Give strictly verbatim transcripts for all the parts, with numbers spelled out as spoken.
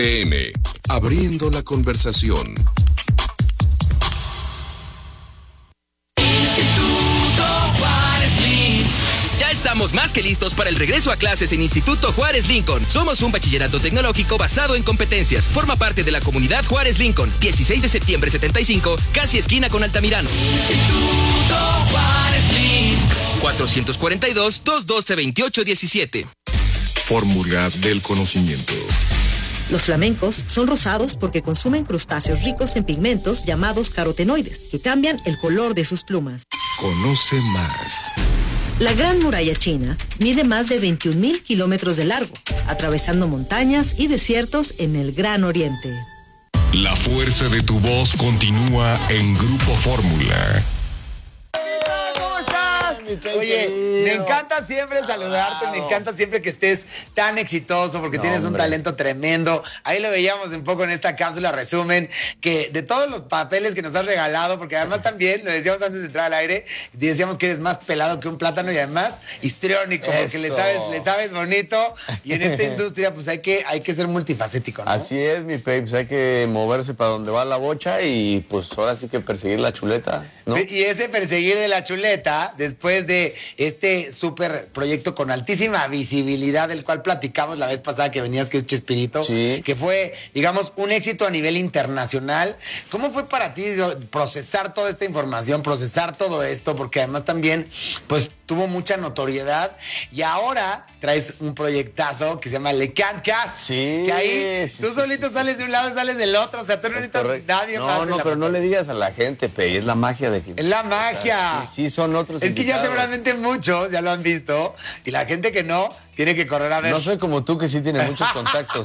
M, abriendo la conversación. Instituto Juárez Lincoln. Ya estamos más que listos para el regreso a clases en Instituto Juárez Lincoln. Somos un bachillerato tecnológico basado en competencias. Forma parte de la comunidad Juárez Lincoln. dieciséis de septiembre setenta y cinco, casi esquina con Altamirano. Instituto Juárez Lincoln. cuatrocientos cuarenta y dos, doscientos doce, veintiocho diecisiete. Fórmula del conocimiento. Los flamencos son rosados porque consumen crustáceos ricos en pigmentos llamados carotenoides, que cambian el color de sus plumas. Conoce más. La Gran Muralla China mide más de veintiún mil kilómetros de largo, atravesando montañas y desiertos en el Gran Oriente. La fuerza de tu voz continúa en Grupo Fórmula. Oye, me encanta siempre saludarte, me encanta siempre que estés tan exitoso porque no, tienes un hombre. talento tremendo. Ahí lo veíamos un poco en esta cápsula resumen, que de todos los papeles que nos has regalado, porque además también, lo decíamos antes de entrar al aire, decíamos que eres más pelado que un plátano y además histriónico, porque le sabes, le sabes bonito, y en esta industria pues hay que, hay que ser multifacético, ¿no? Así es, mi Pei, pues hay que moverse para donde va la bocha y pues ahora sí que perseguir la chuleta, ¿no? Y ese perseguir de la chuleta, después de este súper proyecto con altísima visibilidad, del cual platicamos la vez pasada que venías, que es Chespirito, sí. que fue, digamos, un éxito a nivel internacional. ¿Cómo fue para ti procesar toda esta información, procesar todo esto? Porque además también, pues, tuvo mucha notoriedad y ahora traes un proyectazo que se llama Le Can Cast. Sí. Que ahí sí, tú sí, solito sí, sales sí, de un lado y sales del otro. O sea, tú no necesitas nadie no, más. No, no, pero no le digas a la gente, Pei, es la magia de que... Es la magia. Sí, sí, son otros Es invitados. que ya seguramente muchos ya lo han visto y la gente que no tiene que correr a ver. No soy como tú, que sí tiene muchos contactos.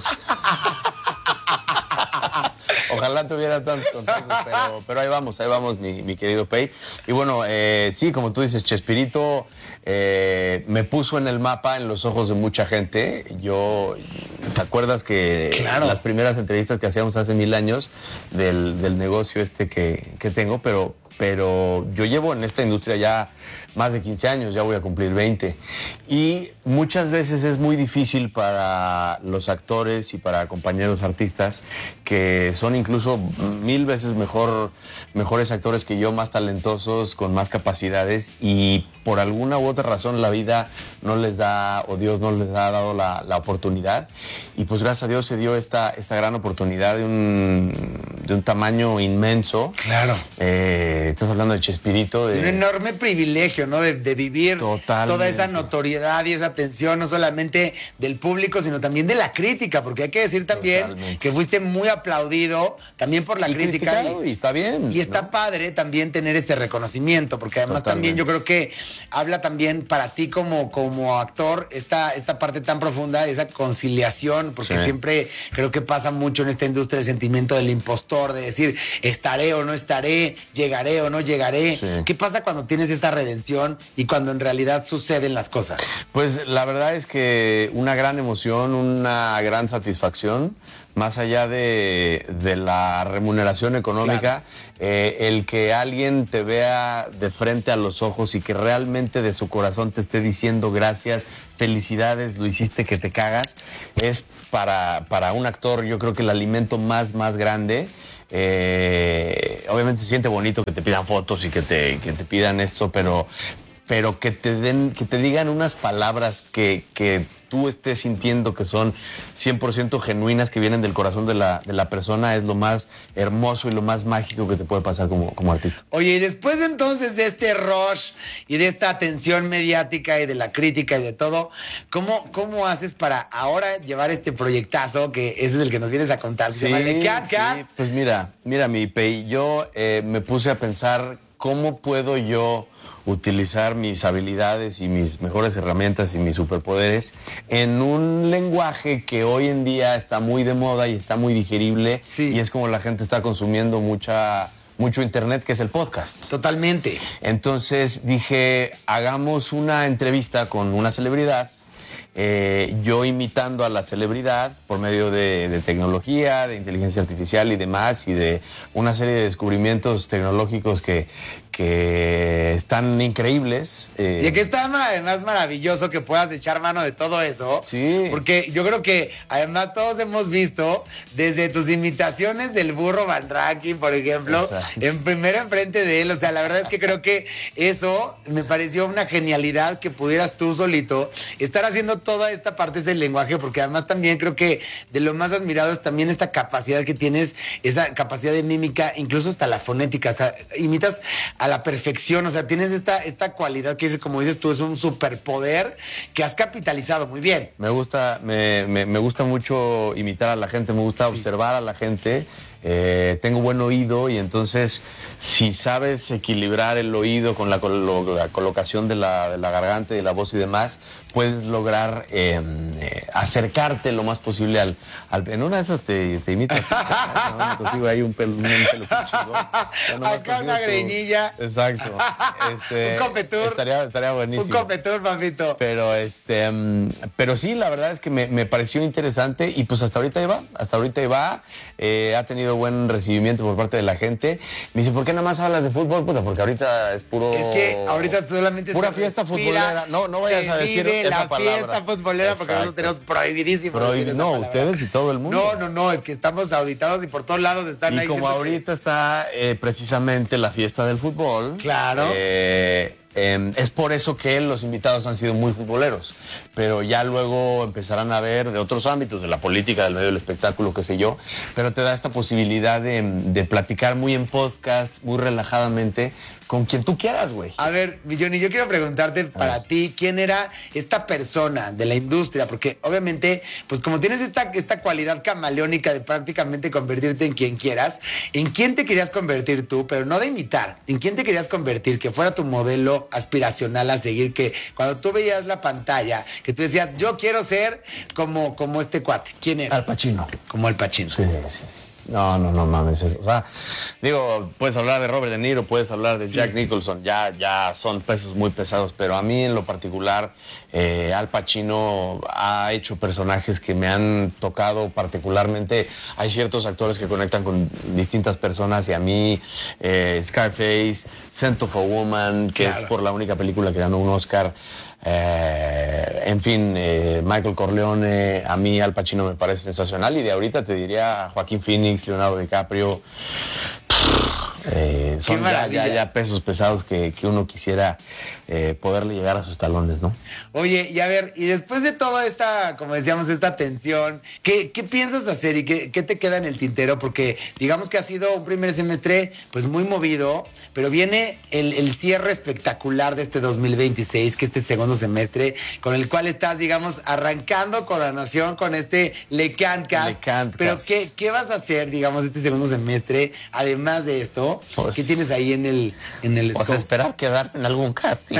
Ojalá tuviera tantos contactos, pero, pero ahí vamos, ahí vamos, mi, mi querido Pei. Y bueno, eh, sí, como tú dices, Chespirito eh, me puso en el mapa, en los ojos de mucha gente. Yo, ¿te acuerdas que claro. las primeras entrevistas que hacíamos hace mil años del, del negocio este que, que tengo, pero... pero yo llevo en esta industria ya más de quince años, ya voy a cumplir veinte. Y muchas veces es muy difícil para los actores y para compañeros artistas que son incluso mil veces mejor, mejores actores que yo, más talentosos, con más capacidades, y por alguna u otra razón la vida no les da, o Dios no les ha dado la, la oportunidad. Y pues gracias a Dios se dio esta, esta gran oportunidad de un, de un tamaño inmenso. Claro. Eh, estás hablando de Chespirito. De... Un enorme privilegio, ¿no? De, de vivir Totalmente. Toda esa notoriedad y esa atención, no solamente del público, sino también de la crítica, porque hay que decir también Totalmente. que fuiste muy aplaudido también por la y crítica. Y, y está bien. Y está ¿no? padre también tener este reconocimiento, porque además Totalmente. también yo creo que habla también para ti como, como actor esta, esta parte tan profunda, esa conciliación, porque sí. siempre creo que pasa mucho en esta industria el sentimiento del impostor, de decir, estaré o no estaré, llegaré o no llegaré. Sí. ¿Qué pasa cuando tienes esta redención y cuando en realidad suceden las cosas? Pues la verdad es que una gran emoción, una gran satisfacción, más allá de, de la remuneración económica, claro. eh, el que alguien te vea de frente a los ojos y que realmente de su corazón te esté diciendo gracias, felicidades, lo hiciste que te cagas, es para, para un actor yo creo que el alimento más, más grande. Eh, obviamente se siente bonito que te pidan fotos y que te, que te pidan esto, pero, pero que te den, que te digan unas palabras que, que tú estés sintiendo que son cien por ciento genuinas, que vienen del corazón de la, de la persona, es lo más hermoso y lo más mágico que te puede pasar como, como artista. Oye, y después entonces de este rush y de esta atención mediática y de la crítica y de todo, ¿cómo, cómo haces para ahora llevar este proyectazo, que ese es el que nos vienes a contar? Sí, ¿Se llama Le Can Cast? sí, pues mira, mira mi Pei, yo eh, me puse a pensar cómo puedo yo utilizar mis habilidades y mis mejores herramientas y mis superpoderes en un lenguaje que hoy en día está muy de moda y está muy digerible, sí. y es como la gente está consumiendo mucha, mucho internet, que es el podcast. Totalmente. Entonces dije, hagamos una entrevista con una celebridad, eh, yo imitando a la celebridad por medio de, de tecnología, de inteligencia artificial y demás, y de una serie de descubrimientos tecnológicos que, que están increíbles. Eh. Y que está además maravilloso que puedas echar mano de todo eso. Sí. Porque yo creo que además todos hemos visto desde tus imitaciones del burro Van Rankin, por ejemplo, Exacto. en primero enfrente de él. O sea, la verdad es que creo que eso me pareció una genialidad que pudieras tú solito estar haciendo toda esta parte del lenguaje, porque además también creo que de lo más admirado es también esta capacidad que tienes, esa capacidad de mímica, incluso hasta la fonética. O sea, imitas a la perfección, o sea, tienes esta, esta cualidad que, como dices tú, es un superpoder que has capitalizado muy bien. Me gusta, me, me, me gusta mucho imitar a la gente, me gusta sí. observar a la gente. Eh, tengo buen oído y entonces si sabes equilibrar el oído con la, colo la colocación de la, de la garganta y la voz y demás, puedes lograr eh, eh, acercarte lo más posible al, al... En una de esas te, te imitas. ¿No? Contigo hay un pelo, un pelo chingón. Acá una greñilla. Tu... Exacto. Este, un copetur. Estaría, estaría buenísimo. Un copetur, papito. Pero, este, um, pero sí, la verdad es que me, me pareció interesante y pues hasta ahorita iba, hasta ahorita iba. Eh, ha tenido buen recibimiento por parte de la gente. Me dice, ¿por qué nada más hablas de fútbol? Puta, porque ahorita es puro... Es que ahorita solamente... Pura fiesta respira, futbolera. No, no vayas a decir esa la palabra. Fiesta futbolera. Exacto. Porque nosotros tenemos prohibidísimo. Prohib no, ustedes y todo el mundo. No, no, no, es que estamos auditados y por todos lados están y ahí. Y como ahorita que... está eh, precisamente la fiesta del fútbol. Claro. Eh, Eh, es por eso que los invitados han sido muy futboleros, pero ya luego empezarán a ver de otros ámbitos, de la política, del medio del espectáculo, qué sé yo, pero te da esta posibilidad de, de platicar muy en podcast, muy relajadamente, con quien tú quieras, güey. A ver, Johnny, yo quiero preguntarte para ti, ¿quién era esta persona de la industria? Porque obviamente, pues como tienes esta, esta cualidad camaleónica de prácticamente convertirte en quien quieras, ¿en quién te querías convertir tú? Pero no de imitar, ¿en quién te querías convertir? Que fuera tu modelo aspiracional a seguir, que cuando tú veías la pantalla, que tú decías, yo quiero ser como, como este cuate. ¿Quién era? Al Pacino. Como Al Pacino. Sí, sí, sí. No, no, no mames. O sea, digo, puedes hablar de Robert De Niro, puedes hablar de sí. Jack Nicholson, ya, ya son pesos muy pesados, pero a mí en lo particular, eh, Al Pacino ha hecho personajes que me han tocado particularmente. Hay ciertos actores que conectan con distintas personas y a mí, eh, Scarface, Scent of a Woman, que claro. es por la única película que ganó un Oscar. Eh, en fin, eh, Michael Corleone, a mí Al Pacino me parece sensacional y de ahorita te diría Joaquín Phoenix, Leonardo DiCaprio. Eh, son ya, ya, ya pesos pesados que, que uno quisiera eh, poderle llegar a sus talones, ¿no? Oye, y a ver, y después de toda esta, como decíamos, esta tensión, ¿qué, qué piensas hacer y qué, qué te queda en el tintero? Porque digamos que ha sido un primer semestre pues muy movido, pero viene el, el cierre espectacular de este dos mil veintiséis, que este segundo semestre, con el cual estás, digamos, arrancando coronación con este Le Cantcast. Le Cantcast. Pero ¿qué, ¿qué vas a hacer, digamos, este segundo semestre, además de esto? Pues, ¿qué tienes ahí en el en el Pues esperar quedar en algún casting.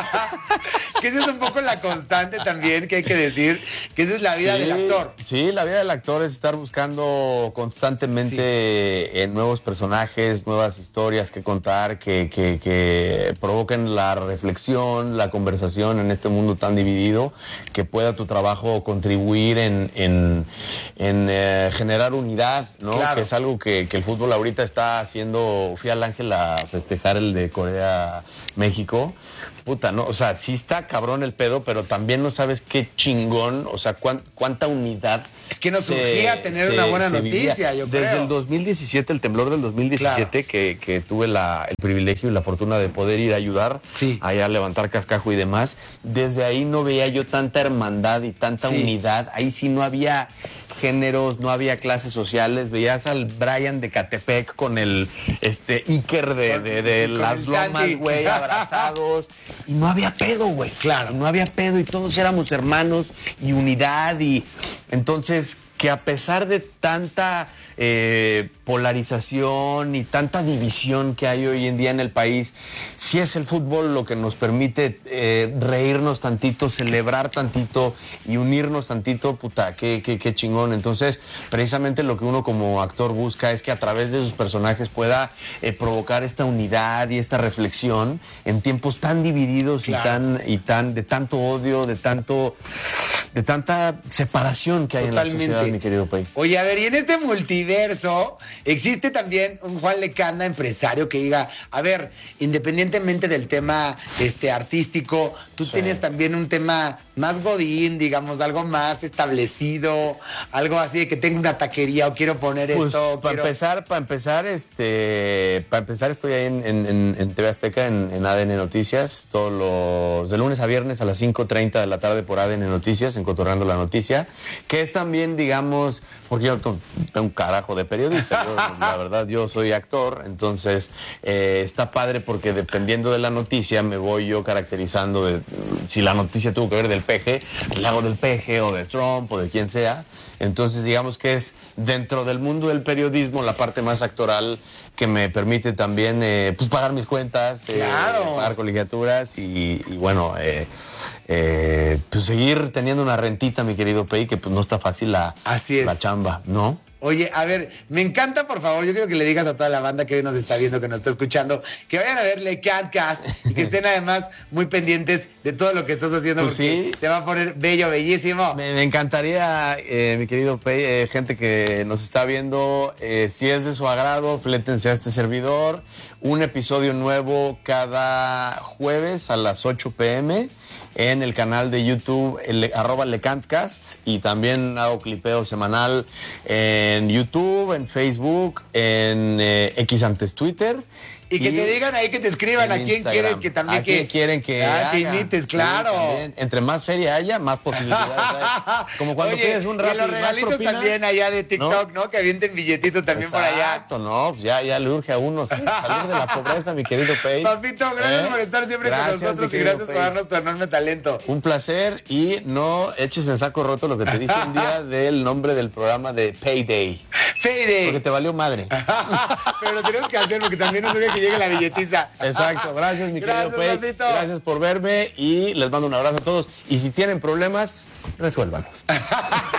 Que esa es un poco la constante también, que hay que decir, que esa es la vida sí, del actor. Sí, la vida del actor es estar buscando constantemente sí. en nuevos personajes, nuevas historias que contar, que, que, que provoquen la reflexión, la conversación en este mundo tan dividido, que pueda tu trabajo contribuir en, en, en eh, generar unidad, ¿no? Claro. Que es algo que, que el fútbol ahorita está haciendo. Fui al Ángel a festejar el de Corea-México. Puta, ¿no? O sea, sí está cabrón el pedo, pero también no sabes qué chingón, o sea, cuán, cuánta unidad. Es que nos surgía tener se, una buena noticia, vivía. yo creo. Desde el dos mil diecisiete, el temblor del dos mil diecisiete, claro. que, que tuve la, el privilegio y la fortuna de poder ir a ayudar, sí. allá a levantar cascajo y demás, desde ahí no veía yo tanta hermandad y tanta sí. unidad. Ahí sí no había géneros, no había clases sociales, veías al Brian de Catepec con el este Iker de, de, de las lomas, güey, abrazados, y no había pedo, güey. Claro. No había pedo y todos éramos hermanos y unidad, y entonces que a pesar de tanta eh, polarización y tanta división que hay hoy en día en el país, sí es el fútbol lo que nos permite eh, reírnos tantito, celebrar tantito y unirnos tantito, puta, qué, qué, qué chingón. Entonces, precisamente lo que uno como actor busca es que a través de sus personajes pueda eh, provocar esta unidad y esta reflexión en tiempos tan divididos, claro. y tan, y tan, de tanto odio, de tanto... de tanta separación que hay Totalmente. en la sociedad, mi querido Pay. Oye, a ver, y en este multiverso existe también un Juan Lecanda, empresario, que diga, a ver, independientemente del tema este, artístico, tú Sí. tienes también un tema más godín, digamos, algo más establecido, algo así de que tengo una taquería o quiero poner Pues esto. para quiero... empezar, para empezar, este, para empezar estoy ahí en, en, en, en T V Azteca, en, en A D N Noticias, todos los de lunes a viernes a las cinco treinta de la tarde por A D N Noticias, en Cotorreando la Noticia, que es también, digamos, porque yo tengo un carajo de periodista, yo, la verdad, yo soy actor, entonces eh, está padre porque dependiendo de la noticia me voy yo caracterizando de si la noticia tuvo que ver del peje, le hago del peje o de Trump o de quien sea. Entonces, digamos que es dentro del mundo del periodismo la parte más actoral que me permite también eh, pues pagar mis cuentas, Claro. eh, pagar colegiaturas y, y bueno, eh, eh, pues seguir teniendo una rentita, mi querido Pei, que pues no está fácil la, Así es. la chamba, ¿no? Oye, a ver, me encanta, por favor, yo quiero que le digas a toda la banda que hoy nos está viendo, que nos está escuchando, que vayan a ver Le Cast y que estén además muy pendientes de todo lo que estás haciendo, Pues porque sí. se va a poner bello, bellísimo. Me, me encantaría, eh, mi querido Pei, eh, gente que nos está viendo, eh, si es de su agrado, flétense a este servidor. Un episodio nuevo cada jueves a las ocho pm en el canal de YouTube, el, arroba LeCantCast, y también hago clipeo semanal en YouTube, en Facebook, en eh, X antes Twitter. Y que te digan ahí, que te escriban en a quién Instagram. quieren que también ¿A quién que quieren que Ah, que haga? imites, Sí, claro. también. Entre más feria haya, más posibilidades hay. Como cuando Oye, pides un y rap los y más regalitos propina. también allá de TikTok, ¿no? Que avienten billetito también por allá. Exacto, no, pues ya, ya le urge a uno salir de la pobreza, mi querido Pei. Papito, gracias ¿Eh? por estar siempre Gracias, con nosotros mi y querido gracias por Pei. darnos tu enorme talento. Un placer, y no eches en saco roto lo que te dije un día del nombre del programa de Payday. Payday. Porque te valió madre. Pero lo tenemos que hacer porque también nos urge que llegue la billetiza. Exacto, gracias mi Gracias, querido Pei. papito. Gracias por verme y les mando un abrazo a todos. Y si tienen problemas, resuélvanos.